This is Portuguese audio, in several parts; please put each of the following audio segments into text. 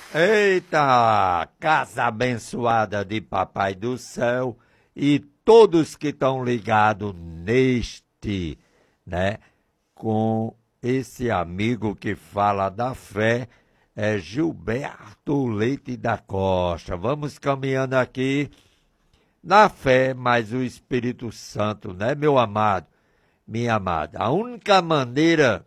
Eita, casa abençoada de Papai do Céu e todos que estão ligados neste, né, com esse amigo que fala da fé, é Gilberto Leite da Costa. Vamos caminhando aqui na fé, mas o Espírito Santo, né, meu amado, minha amada? A única maneira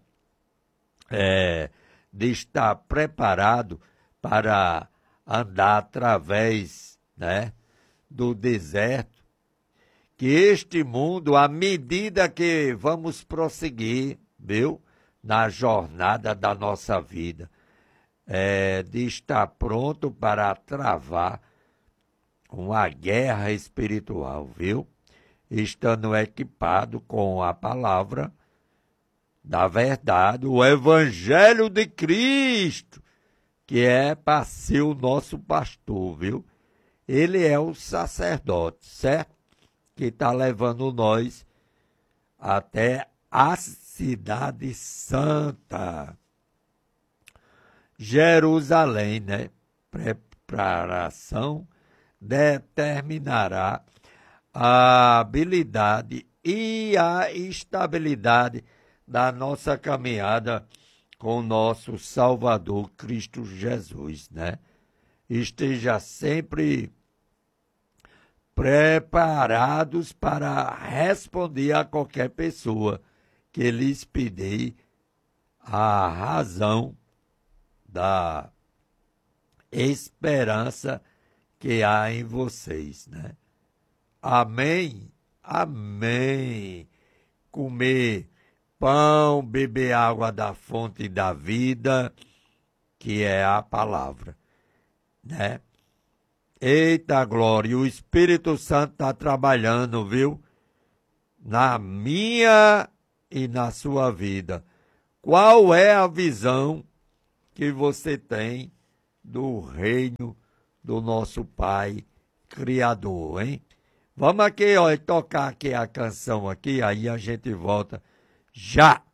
de estar preparado para andar através, né, do deserto, que este mundo, à medida que vamos prosseguir, viu, na jornada da nossa vida, de estar pronto para travar uma guerra espiritual, viu? Estando equipado com a palavra da verdade, o Evangelho de Cristo, que é para ser o nosso pastor, viu? Ele é o sacerdote, certo? Que está levando nós até a cidade santa, Jerusalém, né? Preparação determinará a habilidade e a estabilidade da nossa caminhada com o nosso Salvador Cristo Jesus, né? Esteja sempre preparados para responder a qualquer pessoa que lhes pedir a razão da esperança que há em vocês, né? Amém? Amém. Comer pão, beber água da fonte da vida, que é a palavra, né? Eita glória, o Espírito Santo está trabalhando, viu? Na minha e na sua vida. Qual é a visão que você tem do reino do nosso Pai Criador, hein? Vamos aqui, ó, tocar aqui a canção aqui, aí a gente volta já.